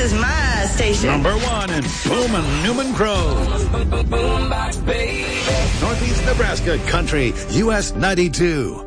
is my station. Number one in Boomin' Newman Grove. Northeast Nebraska Country, US 92.